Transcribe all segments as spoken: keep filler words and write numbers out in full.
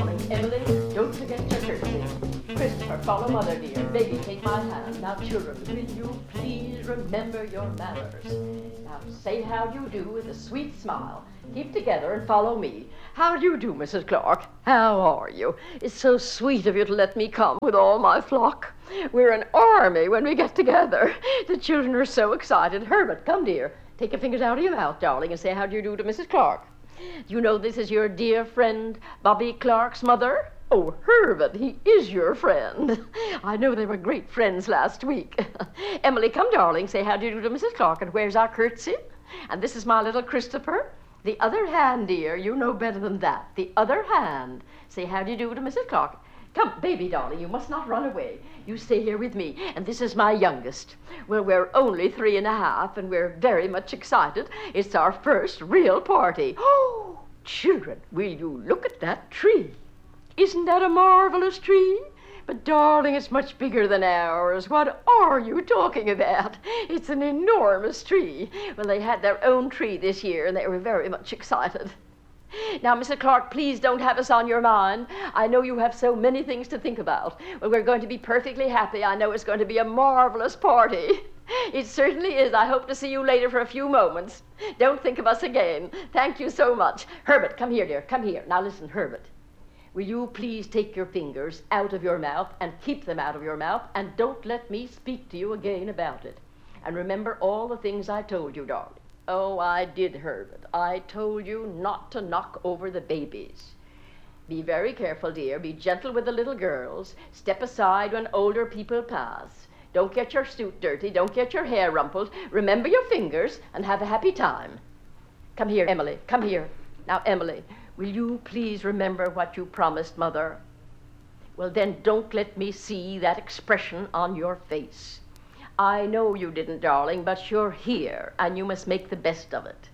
darling. Emily, don't forget your curtsy. Christopher, follow mother, dear. Baby, take my hand. Now, children, will you please remember your manners? Now, say how do you do with a sweet smile. Keep together and follow me. How do you do, Missus Clark? How are you? It's so sweet of you to let me come with all my flock. We're an army when we get together. The children are so excited. Herbert, come, dear. Take your fingers out of your mouth, darling, and say how do you do to Missus Clark. You know this is your dear friend, Bobby Clark's mother? Oh, Herbert, he is your friend. I know they were great friends last week. Emily, come, darling, say how do you do to Missus Clark, and where's our curtsy? And this is my little Christopher. The other hand, dear, you know better than that. The other hand. Say how do you do to Missus Clark. Come, baby, darling, you must not run away. You stay here with me. And this is my youngest. Well, we're only three and a half, and we're very much excited. It's our first real party. Oh, children, will you look at that tree? Isn't that a marvelous tree? But, darling, it's much bigger than ours. What are you talking about? It's an enormous tree. Well, they had their own tree this year, and they were very much excited. Now, Missus Clark, please don't have us on your mind. I know you have so many things to think about. Well, we're going to be perfectly happy. I know it's going to be a marvelous party. It certainly is. I hope to see you later for a few moments. Don't think of us again. Thank you so much. Herbert, come here, dear. Come here. Now, listen, Herbert. Will you please take your fingers out of your mouth and keep them out of your mouth, and don't let me speak to you again about it. And remember all the things I told you, darling. Oh, I did, Herbert. I told you not to knock over the babies. Be very careful, dear. Be gentle with the little girls. Step aside when older people pass. Don't get your suit dirty. Don't get your hair rumpled. Remember your fingers and have a happy time. Come here, Emily. Come here. Now, Emily, will you please remember what you promised, Mother? Well, then don't let me see that expression on your face. I know you didn't, darling, but you're here, and you must make the best of it.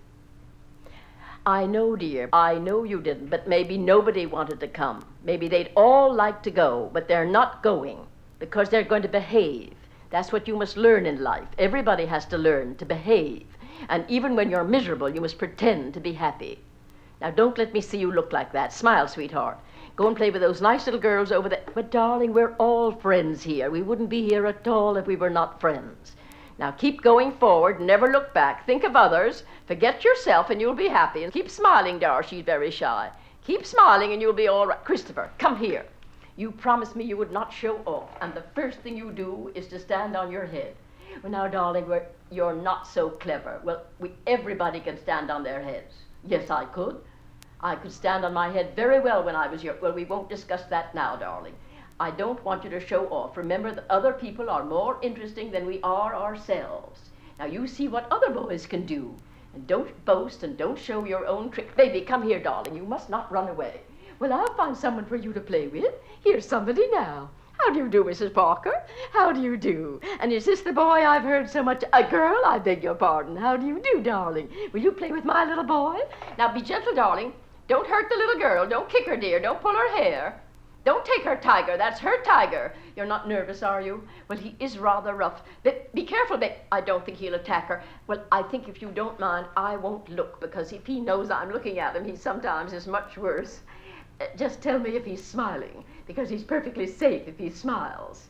I know, dear, I know you didn't, but maybe nobody wanted to come. Maybe they'd all like to go, but they're not going because they're going to behave. That's what you must learn in life. Everybody has to learn to behave. And even when you're miserable, you must pretend to be happy. Now, don't let me see you look like that. Smile, sweetheart. Go and play with those nice little girls over there. But, darling, we're all friends here. We wouldn't be here at all if we were not friends. Now, keep going forward. Never look back. Think of others. Forget yourself, and you'll be happy. And keep smiling, Dar. She's very shy. Keep smiling, and you'll be all right. Christopher, come here. You promised me you would not show off, and the first thing you do is to stand on your head. Well, now, darling, we're, you're not so clever. Well, we, everybody can stand on their heads. Yes, I could. I could stand on my head very well when I was young. Well, we won't discuss that now, darling. I don't want you to show off. Remember that other people are more interesting than we are ourselves. Now, you see what other boys can do. And don't boast and don't show your own trick. Baby, come here, darling. You must not run away. Well, I'll find someone for you to play with. Here's somebody now. How do you do, Missus Parker? How do you do? And is this the boy I've heard so much? A girl? I beg your pardon. How do you do, darling? Will you play with my little boy? Now, be gentle, darling. Don't hurt the little girl. Don't kick her, dear. Don't pull her hair. Don't take her tiger. That's her tiger. You're not nervous, are you? Well, he is rather rough. But be careful, but I don't think he'll attack her. Well, I think if you don't mind, I won't look, because if he knows I'm looking at him, he sometimes is much worse. Uh, just tell me if he's smiling, because he's perfectly safe if he smiles.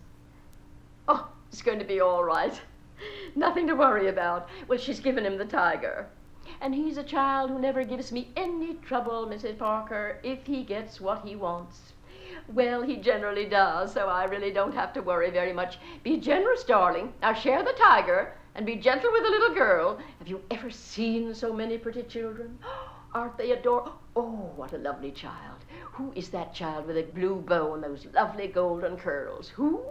Oh, it's going to be all right. Nothing to worry about. Well, she's given him the tiger. And he's a child who never gives me any trouble, Missus Parker, if he gets what he wants. Well, he generally does, so I really don't have to worry very much. Be generous, darling. Now share the tiger, and be gentle with the little girl. Have you ever seen so many pretty children? Aren't they adorable? Oh, what a lovely child. Who is that child with a blue bow and those lovely golden curls? Who?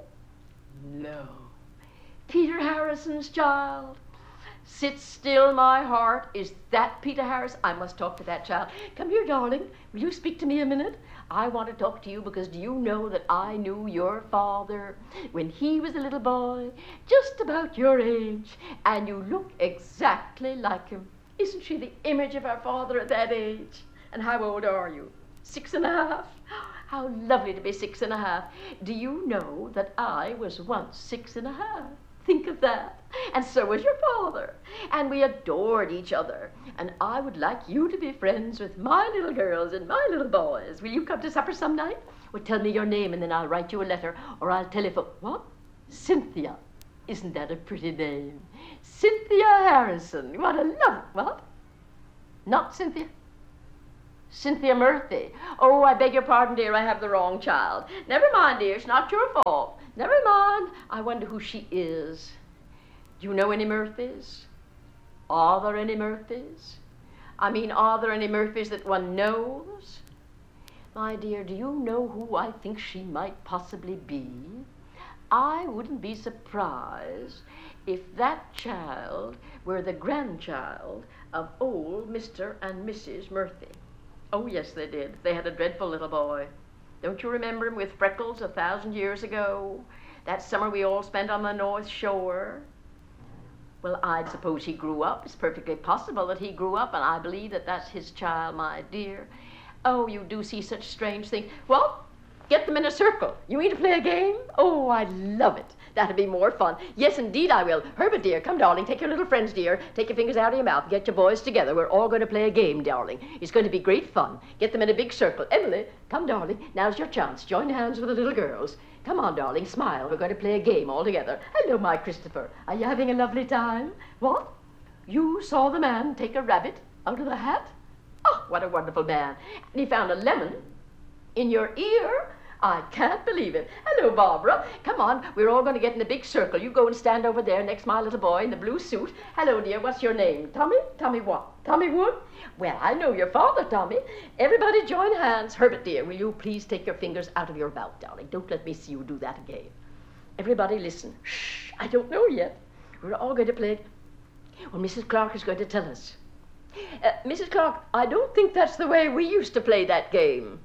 No. Peter Harrison's child. Sit still, my heart. Is that Peter Harris? I must talk to that child. Come here, darling. Will you speak to me a minute? I want to talk to you because do you know that I knew your father when he was a little boy, just about your age, and you look exactly like him. Isn't she the image of our father at that age? And how old are you? Six and a half? How lovely to be six and a half. Do you know that I was once six and a half? Think of that. And so was your father. And we adored each other. And I would like you to be friends with my little girls and my little boys. Will you come to supper some night? Well, tell me your name and then I'll write you a letter or I'll telephone. What? Cynthia. Isn't that a pretty name? Cynthia Harrison. What a love. What? Not Cynthia? Cynthia Murphy. Oh, I beg your pardon, dear. I have the wrong child. Never mind, dear. It's not your fault. Never mind. I wonder who she is. Do you know any Murphys? Are there any Murphys? I mean, are there any Murphys that one knows? My dear, do you know who I think she might possibly be? I wouldn't be surprised if that child were the grandchild of old Mister and Missus Murphy. Oh, yes, they did. They had a dreadful little boy. Don't you remember him with freckles a thousand years ago? That summer we all spent on the North Shore? Well, I'd suppose he grew up. It's perfectly possible that he grew up, and I believe that that's his child, my dear. Oh, you do see such strange things. Well, get them in a circle. You mean to play a game? Oh, I love it. That'll be more fun. Yes, indeed I will. Herbert, dear, come, darling. Take your little friends, dear. Take your fingers out of your mouth. Get your boys together. We're all going to play a game, darling. It's going to be great fun. Get them in a big circle. Emily, come, darling. Now's your chance. Join hands with the little girls. Come on, darling. Smile. We're going to play a game all together. Hello, my Christopher. Are you having a lovely time? What? You saw the man take a rabbit out of the hat? Oh, what a wonderful man. And he found a lemon in your ear? I can't believe it. Hello, Barbara. Come on, we're all going to get in a big circle. You go and stand over there next my little boy in the blue suit. Hello, dear, what's your name? Tommy? Tommy what? Tommy Wood? Well, I know your father, Tommy. Everybody join hands. Herbert, dear, will you please take your fingers out of your mouth, darling? Don't let me see you do that again. Everybody listen. Shh, I don't know yet. We're all going to play. Well, Missus Clark is going to tell us. Uh, Missus Clark, I don't think that's the way we used to play that game.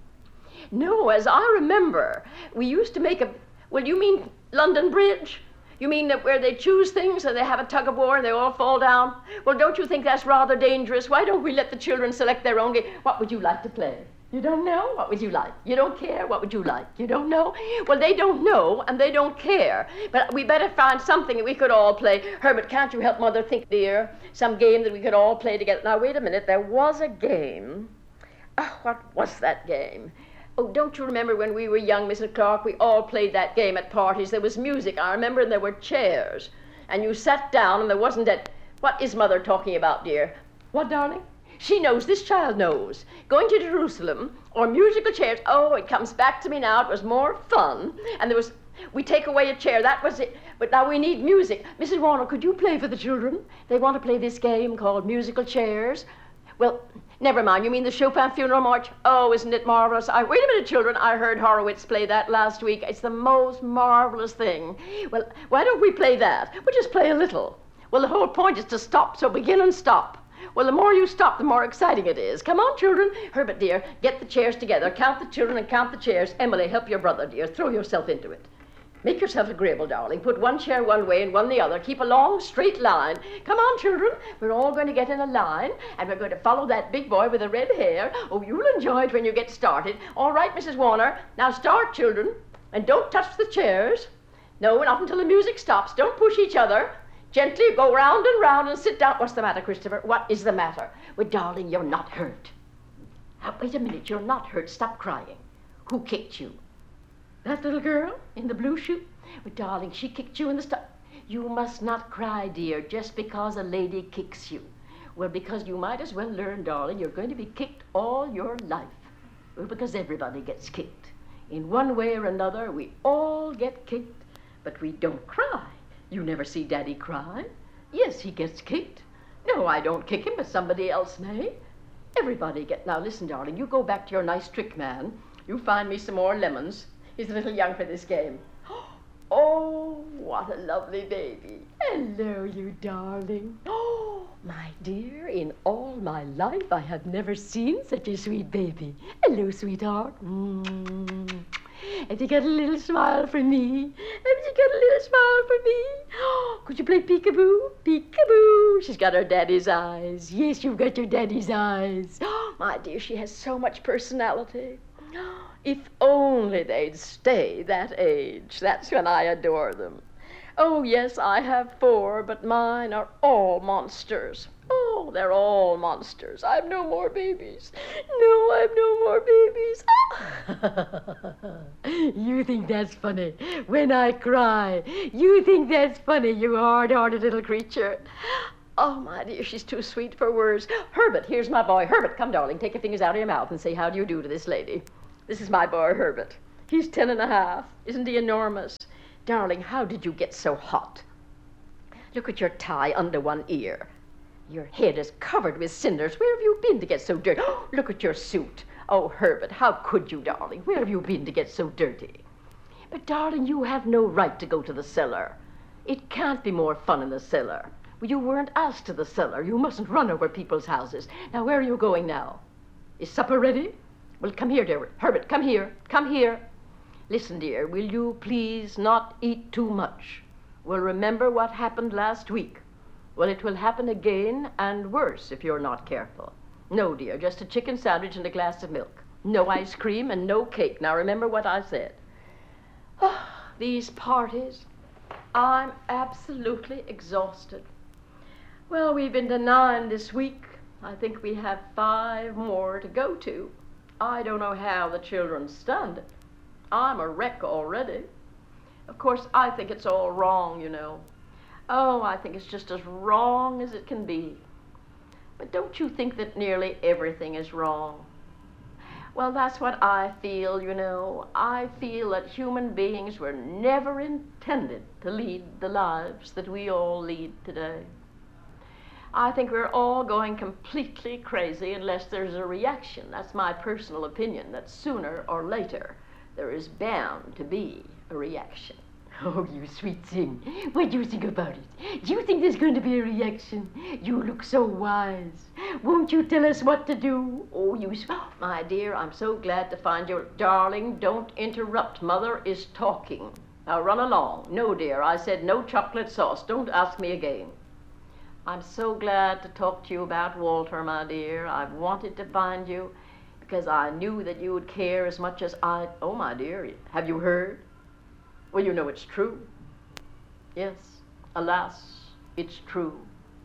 No, as I remember, we used to make a, well, you mean London Bridge? You mean that where they choose things and they have a tug of war and they all fall down? Well, don't you think that's rather dangerous? Why don't we let the children select their own game? What would you like to play? You don't know? What would you like? You don't care? What would you like? You don't know? Well, they don't know and they don't care. But we better find something that we could all play. Herbert, can't you help Mother think, dear? Some game that we could all play together. Now, wait a minute. There was a game. Oh, what was that game? Oh, don't you remember when we were young, Missus Clark, we all played that game at parties. There was music, I remember, and there were chairs. And you sat down, and there wasn't that... What is Mother talking about, dear? What, darling? She knows, this child knows. Going to Jerusalem, or musical chairs. Oh, it comes back to me now. It was more fun. And there was... We take away a chair, that was it. But now we need music. Missus Warner, could you play for the children? They want to play this game called musical chairs. Well... Never mind, you mean the Chopin Funeral March? Oh, isn't it marvelous? I, wait a minute, children, I heard Horowitz play that last week. It's the most marvelous thing. Well, why don't we play that? We'll just play a little. Well, the whole point is to stop, so begin and stop. Well, the more you stop, the more exciting it is. Come on, children. Herbert, dear, get the chairs together. Count the children and count the chairs. Emily, help your brother, dear. Throw yourself into it. Make yourself agreeable, darling. Put one chair one way and one the other. Keep a long, straight line. Come on, children. We're all going to get in a line, and we're going to follow that big boy with the red hair. Oh, you'll enjoy it when you get started. All right, Missus Warner. Now start, children. And don't touch the chairs. No, not until the music stops. Don't push each other. Gently go round and round and sit down. What's the matter, Christopher? What is the matter? Well, darling, you're not hurt. Now, wait a minute. You're not hurt. Stop crying. Who kicked you? That little girl in the blue shoe? Well, darling, she kicked you in the stomach. You must not cry, dear, just because a lady kicks you. Well, because you might as well learn, darling, you're going to be kicked all your life. Well, because everybody gets kicked. In one way or another, we all get kicked, but we don't cry. You never see Daddy cry. Yes, he gets kicked. No, I don't kick him, but somebody else may. Everybody get... Now, listen, darling, you go back to your nice trick man. You find me some more lemons. He's a little young for this game. Oh, what a lovely baby. Hello, you darling. Oh, my dear, in all my life I have never seen such a sweet baby. Hello, sweetheart. Mm. Have you got a little smile for me? Have you got a little smile for me? Oh, could you play peekaboo? Peekaboo. She's got her daddy's eyes. Yes, you've got your daddy's eyes. Oh, my dear, she has so much personality. If only they'd stay that age. That's when I adore them. Oh, yes, I have four, but mine are all monsters. Oh, they're all monsters. I've no more babies. No, I've no more babies. You think that's funny when I cry. You think that's funny, you hard-hearted little creature. Oh, my dear, she's too sweet for words. Herbert, here's my boy. Herbert, come, darling, take your fingers out of your mouth and say how do you do to this lady. This is my boy, Herbert. He's ten and a half. Isn't he enormous? Darling, how did you get so hot? Look at your tie under one ear. Your head is covered with cinders. Where have you been to get so dirty? Oh, look at your suit. Oh, Herbert, how could you, darling? Where have you been to get so dirty? But, darling, you have no right to go to the cellar. It can't be more fun in the cellar. Well, you weren't asked to the cellar. You mustn't run over people's houses. Now, where are you going now? Is supper ready? Well, come here, dear. Herbert, come here. Come here. Listen, dear, will you please not eat too much? Well, remember what happened last week. Well, it will happen again and worse if you're not careful. No, dear, just a chicken sandwich and a glass of milk. No ice cream and no cake. Now, remember what I said. Oh, these parties. I'm absolutely exhausted. Well, we've been to nine this week. I think we have five more to go to. I don't know how the children stand it. I'm a wreck already. Of course, I think it's all wrong, you know. Oh, I think it's just as wrong as it can be. But don't you think that nearly everything is wrong? Well, that's what I feel, you know. I feel that human beings were never intended to lead the lives that we all lead today. I think we're all going completely crazy unless there's a reaction. That's my personal opinion, that sooner or later there is bound to be a reaction. Oh, you sweet thing. What do you think about it? Do you think there's going to be a reaction? You look so wise. Won't you tell us what to do? Oh, you... My dear, I'm so glad to find you. Darling, don't interrupt. Mother is talking. Now run along. No, dear, I said no chocolate sauce. Don't ask me again. I'm so glad to talk to you about Walter, my dear. I've wanted to find you because I knew that you would care as much as I... Oh, my dear, have you heard? Well, you know it's true. Yes, alas, it's true.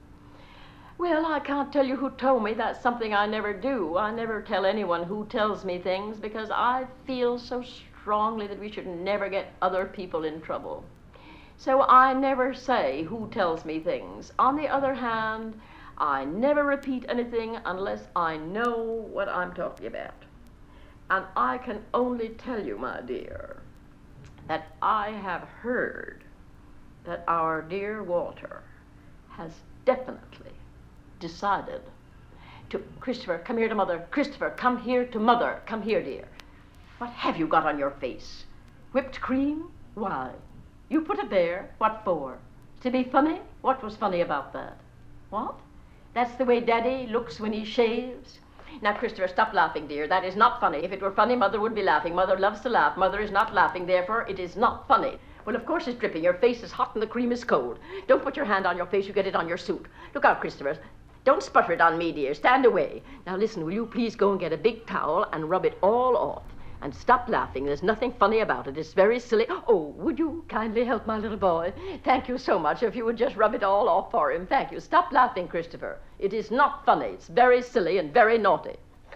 Well, I can't tell you who told me. That's something I never do. I never tell anyone who tells me things because I feel so strongly that we should never get other people in trouble. So I never say who tells me things. On the other hand, I never repeat anything unless I know what I'm talking about. And I can only tell you, my dear, that I have heard that our dear Walter has definitely decided to... Christopher, come here to Mother. Christopher, come here to Mother. Come here, dear. What have you got on your face? Whipped cream? Why? You put it there. What for? To be funny? What was funny about that? What? That's the way Daddy looks when he shaves? Now, Christopher, stop laughing, dear. That is not funny. If it were funny, Mother would be laughing. Mother loves to laugh. Mother is not laughing, therefore it is not funny. Well, of course it's dripping. Your face is hot and the cream is cold. Don't put your hand on your face. You get it on your suit. Look out, Christopher. Don't sputter it on me, dear. Stand away. Now, listen, will you please go and get a big towel and rub it all off? And stop laughing. There's nothing funny about it. It's very silly. Oh, would you kindly help my little boy? Thank you so much. If you would just rub it all off for him. Thank you. Stop laughing, Christopher. It is not funny. It's very silly and very naughty.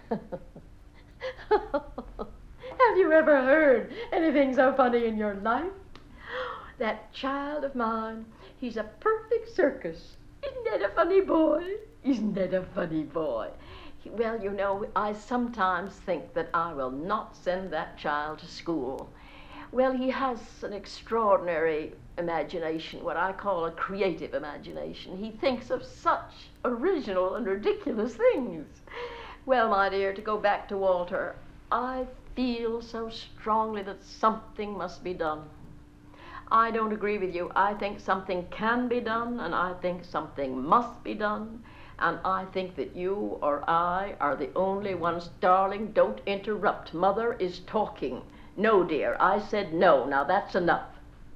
Have you ever heard anything so funny in your life? That child of mine, he's a perfect circus. Isn't that a funny boy? Isn't that a funny boy? Well, you know, I sometimes think that I will not send that child to school. Well, he has an extraordinary imagination, what I call a creative imagination. He thinks of such original and ridiculous things. Well, my dear, to go back to Walter, I feel so strongly that something must be done. I don't agree with you. I think something can be done, and I think something must be done. And I think that you or I are the only ones. Darling, don't interrupt. Mother is talking. No, dear, I said no. Now that's enough.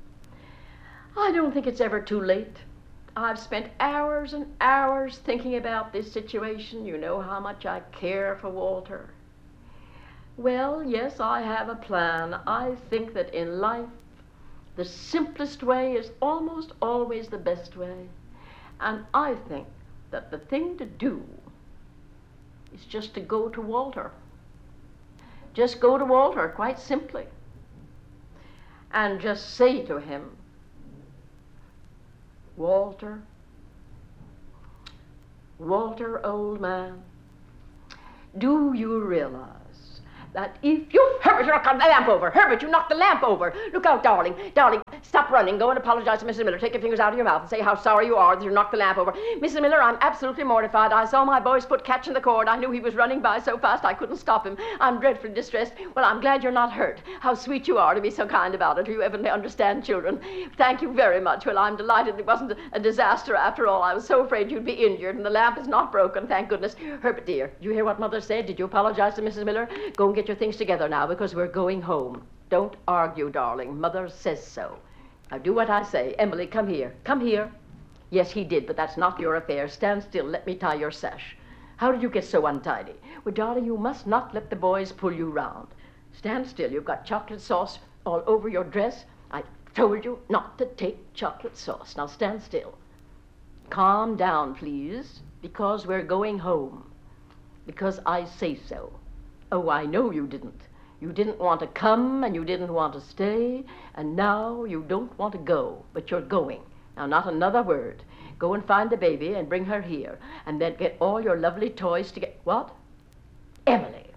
I don't think it's ever too late. I've spent hours and hours thinking about this situation. You know how much I care for Walter. Well, yes, I have a plan. I think that in life The simplest way is almost always the best way. And I think that the thing to do is just to go to Walter. Just go to Walter, quite simply, and just say to him, Walter, Walter, old man, do you realize that if you... Herbert, you knocked the lamp over! Herbert, you knocked the lamp over! Look out, darling! Darling, stop running. Go and apologize to Missus Miller. Take your fingers out of your mouth and say how sorry you are that you knocked the lamp over. Missus Miller, I'm absolutely mortified. I saw my boy's foot catching the cord. I knew he was running by so fast I couldn't stop him. I'm dreadfully distressed. Well, I'm glad you're not hurt. How sweet you are to be so kind about it. You evidently understand children. Thank you very much. Well, I'm delighted it wasn't a disaster after all. I was so afraid you'd be injured, and the lamp is not broken, thank goodness. Herbert, dear, did you hear what Mother said? Did you apologize to Missus Miller? Go and get your things together now, because we're going home. Don't argue, darling. Mother says so. Now do what I say. Emily, come here. Come here. Yes, he did, but that's not your affair. Stand still. Let me tie your sash. How did you get so untidy? Well, darling, you must not let the boys pull you round. Stand still. You've got chocolate sauce all over your dress. I told you not to take chocolate sauce. Now stand still. Calm down, please, because we're going home. Because I say so. Oh, I know you didn't. You didn't want to come, and you didn't want to stay, and now you don't want to go, but you're going. Now, not another word. Go and find the baby and bring her here, and then get all your lovely toys to get... What? Emily,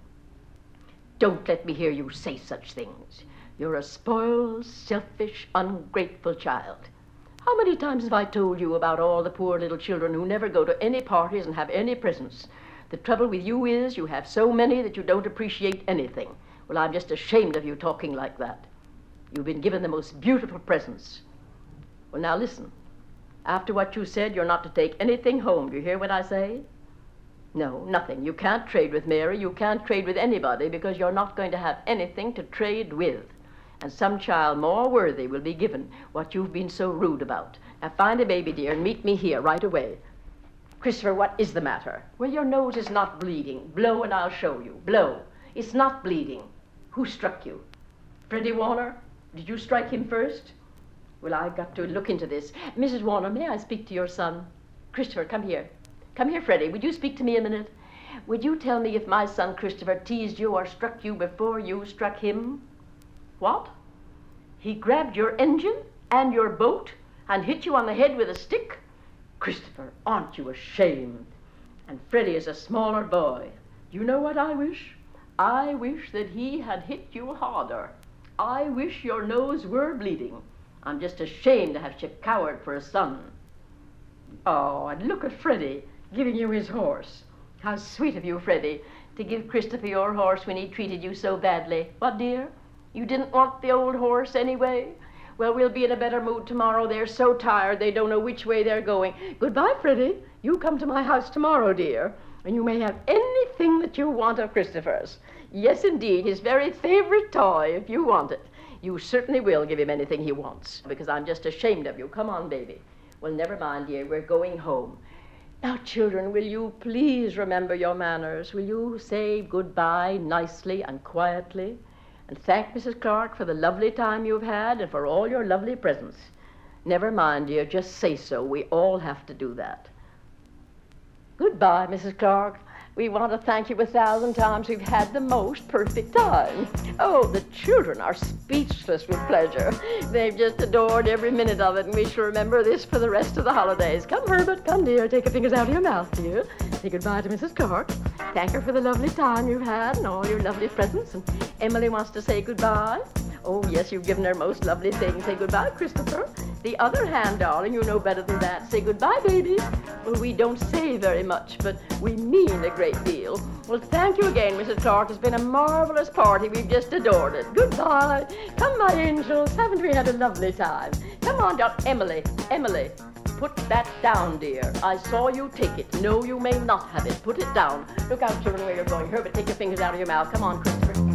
don't let me hear you say such things. You're a spoiled, selfish, ungrateful child. How many times have I told you about all the poor little children who never go to any parties and have any presents? The trouble with you is you have so many that you don't appreciate anything. Well, I'm just ashamed of you talking like that. You've been given the most beautiful presents. Well, now listen. After what you said, you're not to take anything home. Do you hear what I say? No, nothing. You can't trade with Mary. You can't trade with anybody because you're not going to have anything to trade with. And some child more worthy will be given what you've been so rude about. Now find a baby, dear, and meet me here right away. Christopher, what is the matter? Well, your nose is not bleeding. Blow and I'll show you. Blow. It's not bleeding. Who struck you? Freddie Warner? Did you strike him first? Well, I've got to look into this. Missus Warner, may I speak to your son? Christopher, come here. Come here, Freddie. Would you speak to me a minute? Would you tell me if my son Christopher teased you or struck you before you struck him? What? He grabbed your engine and your boat and hit you on the head with a stick? Christopher, aren't you ashamed? And Freddie is a smaller boy. You know what I wish? I wish that he had hit you harder. I wish your nose were bleeding. I'm just ashamed to have such a coward for a son. Oh, and look at Freddie giving you his horse. How sweet of you, Freddie, to give Christopher your horse when he treated you so badly. What, dear? You didn't want the old horse anyway? Well, we'll be in a better mood tomorrow. They're so tired they don't know which way they're going. Goodbye, Freddie. You come to my house tomorrow, dear, and you may have anything that you want of Christopher's. Yes, indeed, his very favorite toy, if you want it. You certainly will give him anything he wants, because I'm just ashamed of you. Come on, baby. Well, never mind, dear. We're going home. Now, children, will you please remember your manners? Will you say goodbye nicely and quietly? And thank Missus Clark for the lovely time you've had and for all your lovely presents. Never mind, dear. Just say so. We all have to do that. Goodbye, Missus Clark. We want to thank you a thousand times. We've had the most perfect time. Oh, the children are speechless with pleasure. They've just adored every minute of it, and we shall remember this for the rest of the holidays. Come, Herbert, come, dear. Take your fingers out of your mouth, dear. Say goodbye to Missus Clark. Thank her for the lovely time you've had and all your lovely presents. And Emily wants to say goodbye. Oh, yes, you've given her most lovely things. Say goodbye, Christopher. The other hand, darling, you know better than that. Say goodbye, baby. Well, we don't say very much, but we mean a great deal. Well, thank you again, Missus Clark. It's been a marvelous party. We've just adored it. Goodbye. Come, my angels. Haven't we had a lovely time? Come on, down. Emily, Emily, put that down, dear. I saw you take it. No, you may not have it. Put it down. Look out, children, where you're going. Herbert, take your fingers out of your mouth. Come on, Christopher.